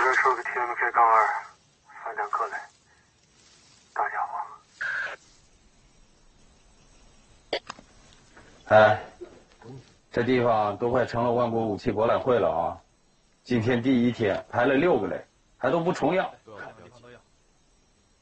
车车个 TMK-2，3辆克雷，大家伙。 哎，这地方都快成了万国武器博览会了啊！今天第一天排了6个雷，还都不重样。